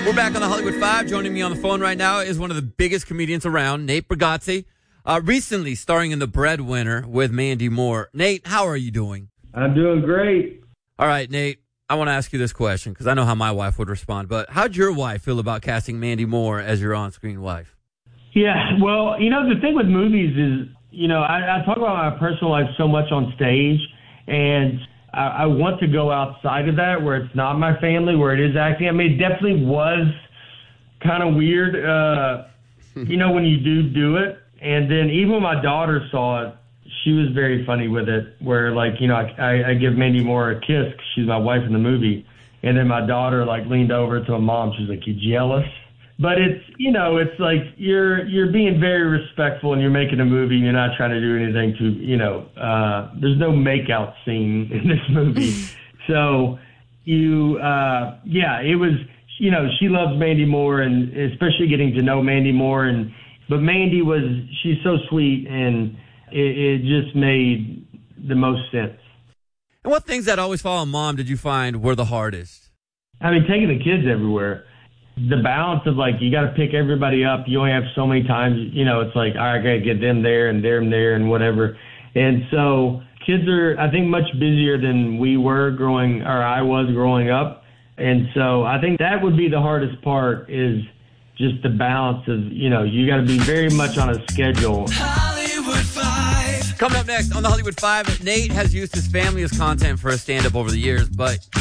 We're back on the Hollywood Five. Joining me on the phone right now is one of the biggest comedians around, Nate Bargatze, recently starring in The Breadwinner with Mandy Moore. Nate, how are you doing? I'm doing great. All right, Nate, I want to ask you this question because I know how my wife would respond, but how'd your wife feel about casting Mandy Moore as your on-screen wife? Yeah, well, the thing with movies is, I talk about my personal life so much on stage, and I want to go outside of that where it's not my family, where it is acting. I mean, it definitely was kind of weird, when you do it. And then even when my daughter saw it, she was very funny with it, where, I give Mandy Moore a kiss because she's my wife in the movie. And then my daughter, leaned over to her mom. She's like, "You jealous?" But it's, it's like you're being very respectful and you're making a movie. You're not trying to do anything to, there's no make-out scene in this movie. So it was, she loves Mandy Moore, and especially getting to know Mandy Moore. But Mandy she's so sweet, and it just made the most sense. And what things that always follow Mom did you find were the hardest? I mean, taking the kids everywhere. The balance of, you got to pick everybody up. You only have so many times, it's like, all right, I got to get them there and them there and whatever. And so kids are, I think, much busier than I was growing up. And so I think that would be the hardest part, is just the balance of, you got to be very much on a schedule. Hollywood Five. Coming up next on the Hollywood Five, Nate has used his family as content for his stand-up over the years, but